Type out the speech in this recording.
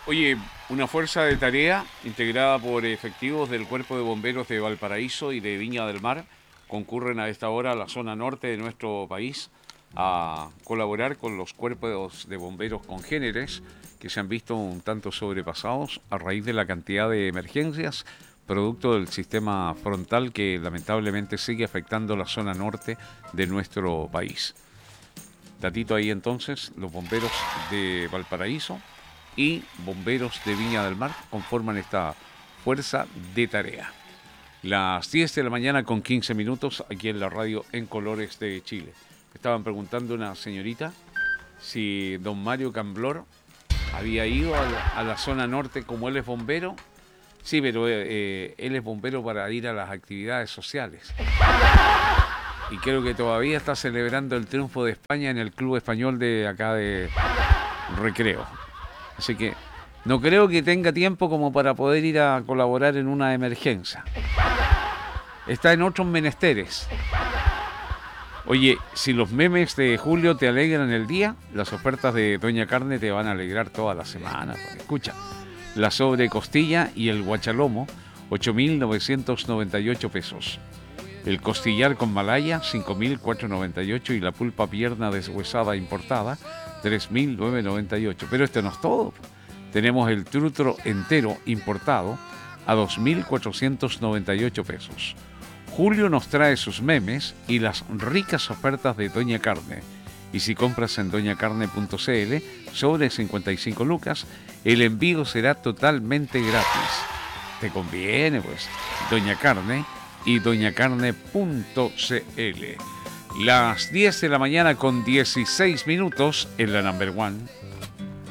Oye, una fuerza de tarea integrada por efectivos del Cuerpo de Bomberos de Valparaíso y de Viña del Mar concurren a esta hora a la zona norte de nuestro país a colaborar con los cuerpos de bomberos congéneres que se han visto un tanto sobrepasados a raíz de la cantidad de emergencias producto del sistema frontal que lamentablemente sigue afectando la zona norte de nuestro país. Datito ahí entonces, los bomberos de Valparaíso y bomberos de Viña del Mar conforman esta fuerza de tarea. Las 10 de la mañana con 15 minutos aquí en la radio En Colores de Chile. Me estaban preguntando una señorita si don Mario Camblor había ido a la zona norte como él es bombero. Sí, pero él es bombero para ir a las actividades sociales. Y creo que todavía está celebrando el triunfo de España en el club español de acá de Recreo. Así que no creo que tenga tiempo como para poder ir a colaborar en una emergencia. Está en otros menesteres. Oye, si los memes de Julio te alegran el día, las ofertas de Doña Carne te van a alegrar toda la semana. Escucha, la sobrecostilla y el guachalomo, 8.998 pesos. El costillar con malaya, 5.498 y la pulpa pierna deshuesada importada, 3.998. Pero esto no es todo. Tenemos el trutro entero importado a 2.498 pesos. Julio nos trae sus memes y las ricas ofertas de Doña Carne. Y si compras en doñacarne.cl sobre 55 lucas, el envío será totalmente gratis. Te conviene, pues. Doña Carne y doñacarne.cl. Las 10 de la mañana con 16 minutos en la number one.